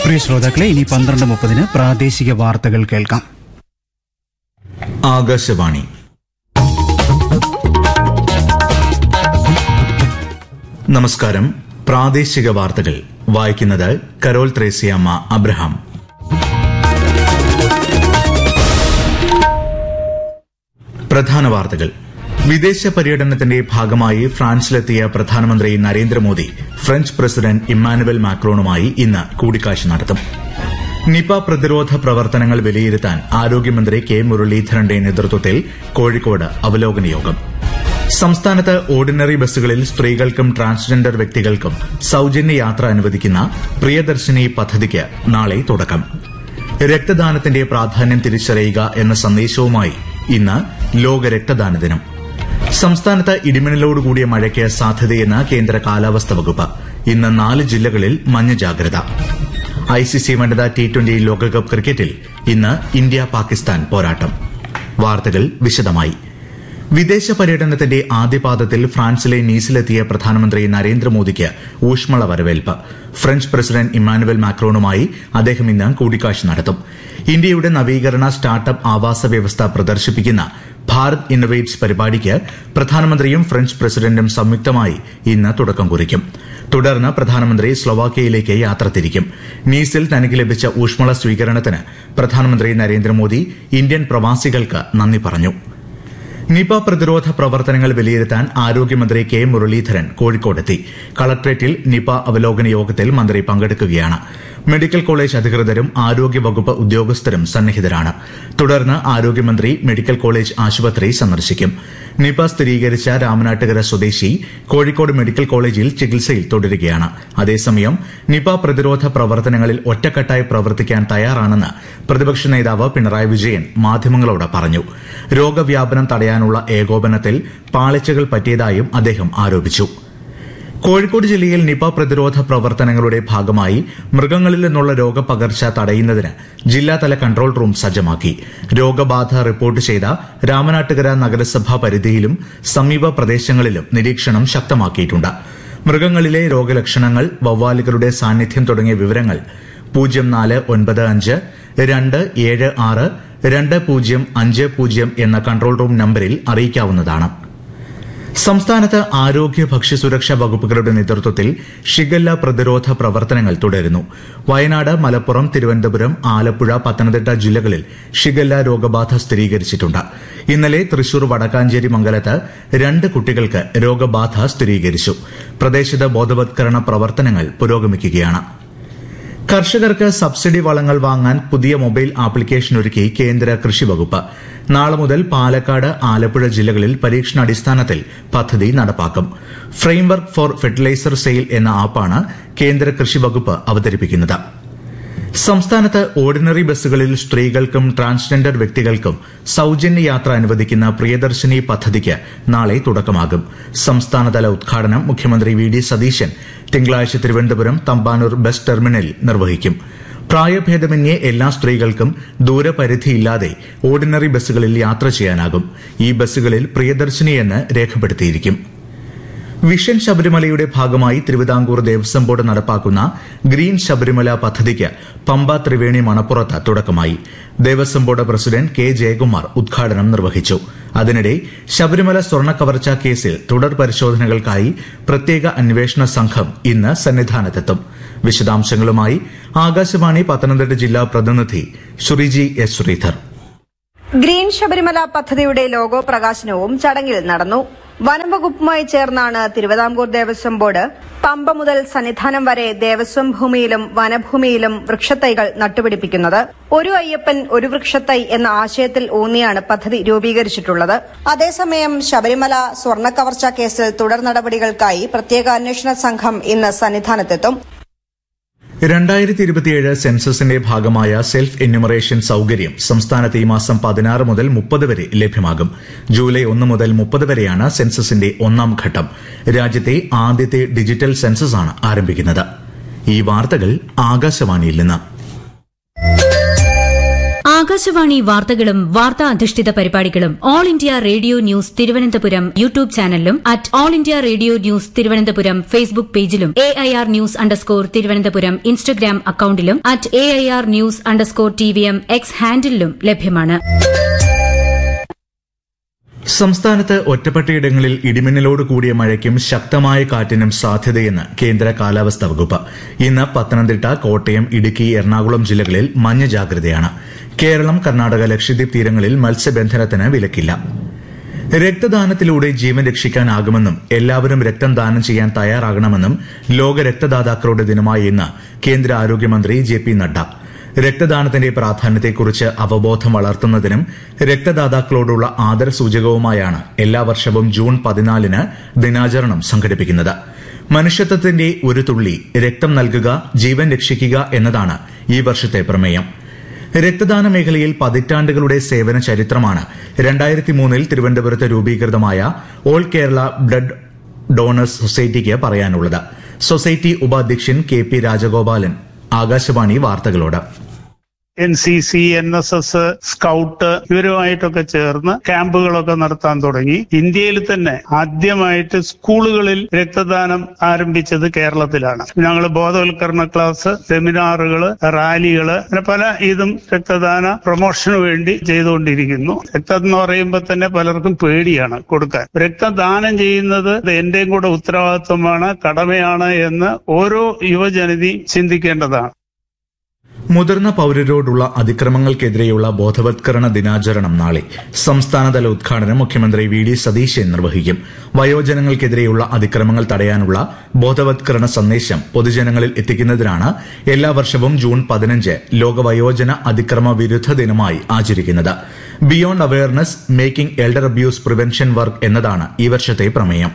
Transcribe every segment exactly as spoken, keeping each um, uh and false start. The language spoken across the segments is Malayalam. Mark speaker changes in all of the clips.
Speaker 1: പ്രിയ ശ്രോതാക്കളെ, ഇനി പന്ത്രണ്ട് മുപ്പതിന് പ്രാദേശിക വാർത്തകൾ കേൾക്കാം.
Speaker 2: ആകാശവാണി. നമസ്കാരം. പ്രാദേശിക വാർത്തകൾ വായിക്കുന്നത് കരോൾ ത്രേസ്യാമ്മ അബ്രഹാം. പ്രധാന വാർത്തകൾ. വിദേശ പര്യടനത്തിന്റെ ഭാഗമായി ഫ്രാൻസിലെത്തിയ പ്രധാനമന്ത്രി നരേന്ദ്രമോദി ഫ്രഞ്ച് പ്രസിഡന്റ് ഇമ്മാനുവൽ മാക്രോണുമായി ഇന്ന് കൂടിക്കാഴ്ച നടത്തും. നിപ പ്രതിരോധ പ്രവർത്തനങ്ങൾ വിലയിരുത്താൻ ആരോഗ്യമന്ത്രി കെ മുരളീധരന്റെ നേതൃത്വത്തിൽ കോഴിക്കോട് അവലോകന യോഗം. സംസ്ഥാനത്ത് ഓർഡിനറി ബസ്സുകളിൽ സ്ത്രീകൾക്കും ട്രാൻസ്ജെൻഡർ വ്യക്തികൾക്കും സൌജന്യ യാത്ര അനുവദിക്കുന്ന പ്രിയദർശിനി പദ്ധതിക്ക് നാളെ തുടക്കം. രക്തദാനത്തിന്റെ പ്രാധാന്യം തിരിച്ചറിയുക എന്ന സന്ദേശവുമായി ഇന്ന് ലോക രക്തദാന ദിനം. സംസ്ഥാനത്ത് ഇടിമിന്നലോടുകൂടിയ മഴയ്ക്ക് സാധ്യതയെന്ന് കേന്ദ്ര കാലാവസ്ഥാ വകുപ്പ്. ഇന്ന് നാല് ജില്ലകളിൽ മഞ്ഞ ജാഗ്രത. ഐസിസി വനിതാ ടി ട്വന്റി ലോകകപ്പ് ക്രിക്കറ്റിൽ ഇന്ന് ഇന്ത്യ പാകിസ്ഥാൻ പോരാട്ടം. വാർത്തകൾ വിശദമായി. വിദേശ പര്യടനത്തിന്റെ ആദ്യപാദത്തിൽ ഫ്രാൻസിലെ നീസിലെത്തിയ പ്രധാനമന്ത്രി നരേന്ദ്രമോദിക്ക് ഊഷ്മള വരവേൽപ്പ്. ഫ്രഞ്ച് പ്രസിഡന്റ് ഇമ്മാനുവൽ മാക്രോണുമായി അദ്ദേഹം ഇന്ന് കൂടിക്കാഴ്ച നടത്തും. ഇന്ത്യയുടെ നവീകരണ സ്റ്റാർട്ടപ്പ് ആവാസ വ്യവസ്ഥ പ്രദർശിപ്പിക്കുന്ന ഭാരത് ഇന്നൊവേറ്റ്സ് പരിപാടിക്ക് പ്രധാനമന്ത്രിയും ഫ്രഞ്ച് പ്രസിഡന്റും സംയുക്തമായി ഇന്ന് തുടക്കം കുറിക്കും. തുടർന്ന് പ്രധാനമന്ത്രി സ്ലൊവാക്യയിലേക്ക് യാത്ര തിരിക്കും. നീസിൽ തനിക്ക് ലഭിച്ച ഊഷ്മള സ്വീകരണത്തിന് പ്രധാനമന്ത്രി നരേന്ദ്രമോദി ഇന്ത്യൻ പ്രവാസികൾക്ക് നന്ദി പറഞ്ഞു. നിപ പ്രതിരോധ പ്രവർത്തനങ്ങൾ വിലയിരുത്താൻ ആരോഗ്യമന്ത്രി കെ മുരളീധരൻ കോഴിക്കോടെത്തി. കളക്ടറേറ്റിൽ നിപ അവലോകന യോഗത്തിൽ മന്ത്രി പങ്കെടുക്കുകയാണ്. മെഡിക്കൽ കോളേജ് അധികൃതരും ആരോഗ്യവകുപ്പ് ഉദ്യോഗസ്ഥരും സന്നിഹിതരാണ്. തുടർന്ന് ആരോഗ്യമന്ത്രി മെഡിക്കൽ കോളേജ് ആശുപത്രി സന്ദർശിക്കും. നിപ സ്ഥിരീകരിച്ച രാമനാട്ടുകര സ്വദേശി കോഴിക്കോട് മെഡിക്കൽ കോളേജിൽ ചികിത്സയിൽ തുടരുകയാണ്. അതേസമയം നിപ പ്രതിരോധ പ്രവർത്തനങ്ങളിൽ ഒറ്റക്കെട്ടായി പ്രവർത്തിക്കാൻ തയ്യാറാണെന്ന് പ്രതിപക്ഷ നേതാവ് പിണറായി വിജയൻ മാധ്യമങ്ങളോട് പറഞ്ഞു. രോഗവ്യാപനം തടയാനുള്ള ഏകോപനത്തിൽ പാളിച്ചകൾ പറ്റിയതായും അദ്ദേഹം ആരോപിച്ചു. കോഴിക്കോട് ജില്ലയിൽ നിപ പ്രതിരോധ പ്രവർത്തനങ്ങളുടെ ഭാഗമായി മൃഗങ്ങളിൽ നിന്നുള്ള രോഗപകർച്ച തടയുന്നതിന് ജില്ലാതല കൺട്രോൾ റൂം സജ്ജമാക്കി. രോഗബാധ റിപ്പോർട്ട് ചെയ്ത രാമനാട്ടുകര നഗരസഭാ പരിധിയിലും സമീപ പ്രദേശങ്ങളിലും നിരീക്ഷണം ശക്തമാക്കിയിട്ടുണ്ട്. മൃഗങ്ങളിലെ രോഗലക്ഷണങ്ങൾ, വവ്വാലുകളുടെ സാന്നിധ്യം തുടങ്ങിയ വിവരങ്ങൾ പൂജ്യം നാല് ഒൻപത് അഞ്ച് രണ്ട് ഏഴ് ആറ് രണ്ട് പൂജ്യം അഞ്ച് പൂജ്യം എന്ന കൺട്രോൾ റൂം നമ്പരിൽ അറിയിക്കാവുന്നതാണ്. സംസ്ഥാനത്ത് ആരോഗ്യ ഭക്ഷ്യസുരക്ഷാ വകുപ്പുകളുടെ നേതൃത്വത്തിൽ ഷിഗല്ല പ്രതിരോധ പ്രവർത്തനങ്ങൾ തുടരുന്നു. വയനാട്, മലപ്പുറം, തിരുവനന്തപുരം, ആലപ്പുഴ, പത്തനംതിട്ട ജില്ലകളിൽ ഷിഗല്ല രോഗബാധ സ്ഥിരീകരിച്ചിട്ടുണ്ട്. ഇന്നലെ തൃശൂർ വടക്കാഞ്ചേരി മംഗലത്ത് രണ്ട് കുട്ടികൾക്ക് രോഗബാധ സ്ഥിരീകരിച്ചു. പ്രദേശത്ത് ബോധവത്കരണ പ്രവർത്തനങ്ങൾ പുരോഗമിക്കുകയാണ്. കർഷകർക്ക് സബ്സിഡി വളങ്ങൾ വാങ്ങാൻ പുതിയ മൊബൈൽ ആപ്ലിക്കേഷൻ ഒരുക്കി കേന്ദ്ര കൃഷി വകുപ്പ്. നാളെ മുതൽ പാലക്കാട്, ആലപ്പുഴ ജില്ലകളിൽ പരീക്ഷണാടിസ്ഥാനത്തിൽ പദ്ധതി നടപ്പാക്കും. ഫ്രെയിംവർക്ക് ഫോർ ഫെർട്ടിലൈസർ സെയിൽ എന്ന ആപ്പാണ് കേന്ദ്ര കൃഷി വകുപ്പ് അവതരിപ്പിക്കുന്നത്. സംസ്ഥാനത്ത് ഓർഡിനറി ബസ്സുകളിൽ സ്ത്രീകൾക്കും ട്രാൻസ്ജെൻഡർ വ്യക്തികൾക്കും സൌജന്യ യാത്ര അനുവദിക്കുന്ന പ്രിയദർശിനി പദ്ധതിക്ക് നാളെ തുടക്കമാകും. സംസ്ഥാനതല ഉദ്ഘാടനം മുഖ്യമന്ത്രി വി ഡി സതീശൻ തിങ്കളാഴ്ച തിരുവനന്തപുരം തമ്പാനൂർ ബസ് ടെർമിനലിൽ നിർവഹിക്കും. പ്രായഭേദമന്യേ എല്ലാ സ്ത്രീകൾക്കും ദൂരപരിധിയില്ലാതെ ഓർഡിനറി ബസ്സുകളിൽ യാത്ര ചെയ്യാനാകും. ഈ ബസ്സുകളിൽ പ്രിയദർശിനി എന്ന് രേഖപ്പെടുത്തിയിരിക്കും. വിഷൻ ശബരിമലയുടെ ഭാഗമായി തിരുവിതാംകൂർ ദേവസ്വം ബോർഡ് നടപ്പാക്കുന്ന ഗ്രീൻ ശബരിമല പദ്ധതിക്ക് പമ്പ ത്രിവേണി മണപ്പുറത്ത് തുടക്കമായി. Devaswom board president K Jayakumar ഉദ്ഘാടനം നിർവഹിച്ചു. അതിനിടെ ശബരിമല സ്വർണ്ണ കവർച്ചാ കേസിൽ തുടർ പരിശോധനകൾക്കായി പ്രത്യേക അന്വേഷണ സംഘം ഇന്ന് സന്നിധാനത്തെത്തും. വിശദാംശങ്ങളുമായി ആകാശവാണി പത്തനംതിട്ട ജില്ലാ പ്രതിനിധി ശ്രീജി എസ് ശ്രീധർ.
Speaker 3: ഗ്രീൻ ശബരിമല പദ്ധതിയുടെ ലോഗോ പ്രകാശനവും ചടങ്ങിൽ നടന്നു. വനം വകുപ്പുമായി ചേർന്നാണ് തിരുവിതാംകൂർ ദേവസ്വം ബോർഡ് പമ്പ മുതൽ സന്നിധാനം വരെ ദേവസ്വം ഭൂമിയിലും വനഭൂമിയിലും വൃക്ഷത്തൈകൾ നട്ടുപിടിപ്പിക്കുന്നത്. ഒരു അയ്യപ്പൻ ഒരു വൃക്ഷത്തൈ എന്ന ആശയത്തിൽ ഊന്നിയാണ് പദ്ധതി രൂപീകരിച്ചിട്ടുള്ളത്. അതേസമയം ശബരിമല സ്വർണ്ണ കവർച്ചാ കേസിൽ തുടർ നടപടികൾക്കായി പ്രത്യേക അന്വേഷണ സംഘം ഇന്ന് സന്നിധാനത്തെത്തും.
Speaker 2: രണ്ടായിരത്തി ഇരുപത്തിയേഴ് സെൻസസിന്റെ ഭാഗമായ സെൽഫ് എന്യൂമറേഷൻ സൌകര്യം സംസ്ഥാനത്ത് ഈ മാസം പതിനാറ് മുതൽ മുപ്പത് വരെ ലഭ്യമാകും. ജൂലൈ ഒന്ന് മുതൽ മുപ്പത് വരെയാണ് സെൻസസിന്റെ ഒന്നാം ഘട്ടം. രാജ്യത്തെ ആദ്യത്തെ ഡിജിറ്റൽ സെൻസസാണ് ആരംഭിക്കുന്നത്. ഈ വാർത്തകൾ ആകാശവാണിയിൽ നിന്ന്.
Speaker 4: ആകാശവാണി വാർത്തകളും വാർത്താ അധിഷ്ഠിത പരിപാടികളും all India radio news Thiruvananthapuram YouTube ചാനലിലും at all India radio news Thiruvananthapuram Facebook പേജിലും A I R news underscore Thiruvananthapuram Instagram അക്കൌണ്ടിലും at A I R news underscore T V M X ഹാൻഡിലും ലഭ്യമാണ്.
Speaker 2: സംസ്ഥാനത്ത് ഒറ്റപ്പെട്ടയിടങ്ങളിൽ ഇടിമിന്നലോട് കൂടിയ മഴയ്ക്കും ശക്തമായ കാറ്റിനും സാധ്യതയെന്ന് കേന്ദ്ര കാലാവസ്ഥാ വകുപ്പ്. ഇന്ന് പത്തനംതിട്ട, കോട്ടയം, ഇടുക്കി, എറണാകുളം ജില്ലകളിൽ മഞ്ഞ ജാഗ്രതയാണ്. കേരളം, കർണാടക, ലക്ഷദ്വീപ് തീരങ്ങളിൽ മത്സ്യബന്ധനത്തിന് വിലക്കില്ല. രക്തദാനത്തിലൂടെ ജീവൻ രക്ഷിക്കാനാകുമെന്നും എല്ലാവരും രക്തം ദാനം ചെയ്യാൻ തയ്യാറാകണമെന്നും ലോക രക്തദാതാക്കളുടെ ദിനമായ ഇന്ന് കേന്ദ്ര ആരോഗ്യമന്ത്രി ജെ പി നഡ്ഡ. രക്തദാനത്തിന്റെ പ്രാധാന്യത്തെക്കുറിച്ച് അവബോധം വളർത്തുന്നതിനും രക്തദാതാക്കളോടുള്ള ആദരസൂചകവുമായാണ് എല്ലാ വർഷവും ജൂൺ പതിനാലിന് ദിനാചരണം സംഘടിപ്പിക്കുന്നത്. മനുഷ്യത്വത്തിന്റെ ഒരു തുള്ളി രക്തം നൽകുക, ജീവൻ രക്ഷിക്കുക എന്നതാണ് ഈ വർഷത്തെ പ്രമേയം. രക്തദാന മേഖലയിൽ പതിറ്റാണ്ടുകളുടെ സേവന ചരിത്രമാണ് രണ്ടായിരത്തി മൂന്നിൽ തിരുവനന്തപുരത്ത് രൂപീകൃതമായ ഓൾ കേരള ബ്ലഡ് ഡോണേഴ്സ് സൊസൈറ്റിക്ക് പറയാനുള്ളത്. സൊസൈറ്റി ഉപാധ്യക്ഷൻ കെ പി രാജഗോപാലൻ ആകാശവാണി വാർത്തകളോട്.
Speaker 5: N C C, N S S, scout ഇവരുമായിട്ടൊക്കെ ചേർന്ന് ക്യാമ്പുകളൊക്കെ നടത്താൻ തുടങ്ങി. ഇന്ത്യയിൽ തന്നെ ആദ്യമായിട്ട് സ്കൂളുകളിൽ രക്തദാനം ആരംഭിച്ചത് കേരളത്തിലാണ്. ഞങ്ങൾ ബോധവൽക്കരണ ക്ലാസ്, സെമിനാറുകള്, റാലികള്, അങ്ങനെ പല ഇതും രക്തദാന പ്രൊമോഷന് വേണ്ടി ചെയ്തുകൊണ്ടിരിക്കുന്നു. രക്തം എന്ന് പറയുമ്പോൾ തന്നെ പലർക്കും പേടിയാണ് കൊടുക്കാൻ. രക്തദാനം ചെയ്യുന്നത് എന്റെയും കൂടെ ഉത്തരവാദിത്വമാണ്, കടമയാണ് എന്ന് ഓരോ യുവജനതയും ചിന്തിക്കേണ്ടതാണ്.
Speaker 2: മുതിർന്ന പൌരരോടുള്ള അതിക്രമങ്ങൾക്കെതിരെയുള്ള ബോധവത്കരണ ദിനാചരണം നാളെ. സംസ്ഥാനതല ഉദ്ഘാടനം മുഖ്യമന്ത്രി വി ഡി സതീശൻ നിർവഹിക്കും. വയോജനങ്ങൾക്കെതിരെയുള്ള അതിക്രമങ്ങൾ തടയാനുള്ള ബോധവത്കരണ സന്ദേശം പൊതുജനങ്ങളിൽ എത്തിക്കുന്നതിനാണ് എല്ലാ വർഷവും ജൂൺ പതിനഞ്ച് ലോക വയോജന അതിക്രമ വിരുദ്ധ ദിനമായി ആചരിക്കുന്നത്. Beyond awareness, making elder abuse prevention work എന്നതാണ് ഈ വർഷത്തെ പ്രമേയം.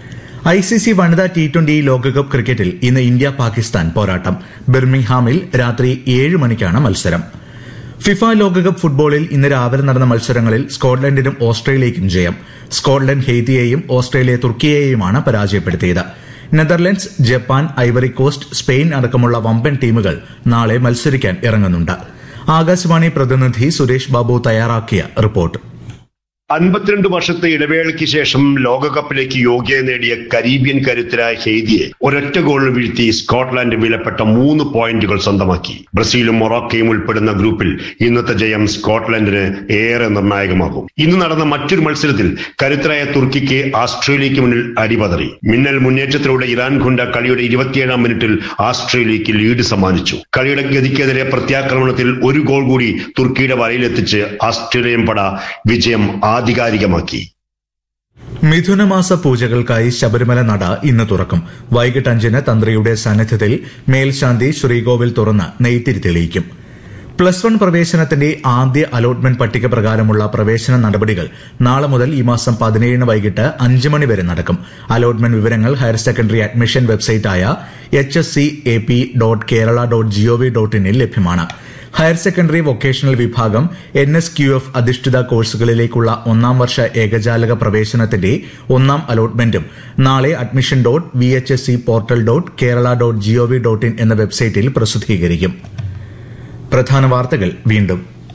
Speaker 2: ഐ സി സി വനിതാ ടി ട്വന്റി ലോകകപ്പ് ക്രിക്കറ്റിൽ ഇന്ന് ഇന്ത്യ പാകിസ്ഥാൻ പോരാട്ടം. ബിർമിംഗ്ഹാമിൽ രാത്രി ഏഴ് മണിക്കാണ് മത്സരം. ഫിഫ ലോകകപ്പ് ഫുട്ബോളിൽ ഇന്ന് രാവിലെ നടന്ന മത്സരങ്ങളിൽ സ്കോട്ട്ലൻഡിനും ഓസ്ട്രേലിയയ്ക്കും ജയം. സ്കോട്ട്ലൻഡ് ഹെയ്ത്തിയെയും ഓസ്ട്രേലിയ തുർക്കിയെയുമാണ് പരാജയപ്പെടുത്തിയത്. Netherlands, Japan, Ivory Coast, Spain അടക്കമുള്ള വമ്പൻ ടീമുകൾ നാളെ മത്സരിക്കാൻ ഇറങ്ങുന്നുണ്ട്. ആകാശവാണി പ്രതിനിധി സുരേഷ് ബാബു തയ്യാറാക്കിയ റിപ്പോർട്ട്.
Speaker 6: അൻപത്തിരണ്ട് വർഷത്തെ ഇടവേളയ്ക്ക് ശേഷം ലോകകപ്പിലേക്ക് യോഗ്യത നേടിയ കരീബിയൻ കരുത്തരായ ഹെയ്തിയെ ഒരൊറ്റ ഗോളിന് വീഴ്ത്തി സ്കോട്ട്ലാൻഡ് വിലപ്പെട്ട മൂന്ന് പോയിന്റുകൾ സ്വന്തമാക്കി. ബ്രസീലും മൊറോക്കയും ഉൾപ്പെടുന്ന ഗ്രൂപ്പിൽ ഇന്നത്തെ ജയം സ്കോട്ട്ലൻഡിന് ഏറെ നിർണായകമാകും. ഇന്ന് നടന്ന മറ്റൊരു മത്സരത്തിൽ കരുത്തരായ തുർക്കിക്ക് ആസ്ട്രേലിയയ്ക്ക് മുന്നിൽ അടിപതറി. മിന്നൽ മുന്നേറ്റത്തിലൂടെ ഇറാൻ ഗുണ്ട കളിയുടെ ഇരുപത്തിയേഴാം മിനിറ്റിൽ ആസ്ട്രേലിയയ്ക്ക് ലീഡ് സമ്മാനിച്ചു. കളിയുടെ ഗതിക്കെതിരെ പ്രത്യാക്രമണത്തിൽ ഒരു ഗോൾ കൂടി തുർക്കിയുടെ വലയിലെത്തിച്ച് ആസ്ട്രേലിയൻ പട വിജയം ആധികാരികമാക്കി.
Speaker 2: മിഥുനമാസ പൂജകൾക്കായി ശബരിമല നട ഇന്ന് തുറക്കും. വൈകിട്ട് അഞ്ചിന് തന്ത്രിയുടെ സാന്നിധ്യത്തിൽ മേൽശാന്തി ശ്രീകോവിൽ തുറന്ന് നെയ്ത്തിരി തെളിയിക്കും. പ്ലസ് വൺ പ്രവേശനത്തിന്റെ ആദ്യ അലോട്ട്മെന്റ് പട്ടിക പ്രകാരമുള്ള പ്രവേശന നടപടികൾ നാളെ മുതൽ ഈ മാസം പതിനേഴിന് വൈകിട്ട് അഞ്ച് മണി വരെ നടക്കും. അലോട്ട്മെന്റ് വിവരങ്ങൾ higher secondary admission വെബ്സൈറ്റായ H S C A P dot Kerala dot G O V dot ഇനിൽ ലഭ്യമാണ്. ഹയർ സെക്കൻഡറി വൊക്കേഷണൽ വിഭാഗം എൻ എസ് ക്യു എഫ് അധിഷ്ഠിത കോഴ്സുകളിലേക്കുള്ള ഒന്നാം വർഷ ഏകജാലക പ്രവേശനത്തിന്റെ ഒന്നാം അലോട്ട്മെന്റും നാളെ admission dot V H S C portal dot Kerala dot G O V dot in എന്ന വെബ്സൈറ്റിൽ പ്രസിദ്ധീകരിക്കും. പ്രധാന വാർത്തകൾ വീണ്ടും.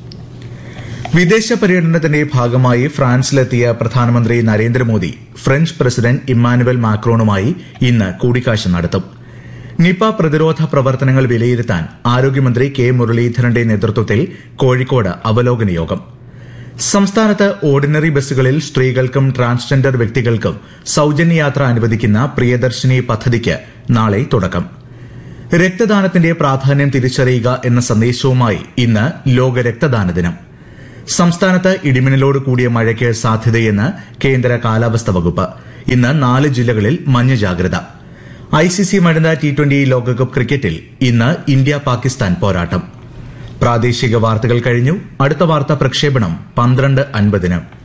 Speaker 2: വിദേശ പര്യടനത്തിന്റെ ഭാഗമായി ഫ്രാൻസിലെത്തിയ പ്രധാനമന്ത്രി നരേന്ദ്രമോദി ഫ്രഞ്ച് പ്രസിഡന്റ് ഇമ്മാനുവൽ മാക്രോണുമായി ഇന്ന് കൂടിക്കാഴ്ച നടത്തും. നിപ പ്രതിരോധ പ്രവർത്തനങ്ങൾ വിലയിരുത്താൻ ആരോഗ്യമന്ത്രി കെ മുരളീധരന്റെ നേതൃത്വത്തിൽ കോഴിക്കോട് അവലോകന യോഗം. സംസ്ഥാനത്ത് ഓർഡിനറി ബസ്സുകളിൽ സ്ത്രീകൾക്കും ട്രാൻസ്ജെൻഡർ വ്യക്തികൾക്കും സൌജന്യ യാത്ര അനുവദിക്കുന്ന പ്രിയദർശിനി പദ്ധതിക്ക് നാളെ തുടക്കം. രക്തദാനത്തിന്റെ പ്രാധാന്യം തിരിച്ചറിയുക എന്ന സന്ദേശവുമായി ഇന്ന് ലോക രക്തദാന ദിനം. സംസ്ഥാനത്ത് ഇടിമിന്നലോട് കൂടിയ മഴയ്ക്ക് സാധ്യതയെന്ന് കേന്ദ്ര കാലാവസ്ഥാ വകുപ്പ്. ഇന്ന് നാല് ജില്ലകളിൽ മഞ്ഞ ജാഗ്രത. ഐ സി സി വനിതാ ടി ട്വന്റി ലോകകപ്പ് ക്രിക്കറ്റിൽ ഇന്ന് ഇന്ത്യ പാകിസ്ഥാൻ പോരാട്ടം. പ്രാദേശിക വാർത്തകൾ കഴിഞ്ഞു. അടുത്ത വാർത്താ പ്രക്ഷേപണം പന്ത്രണ്ട് അൻപതിന്.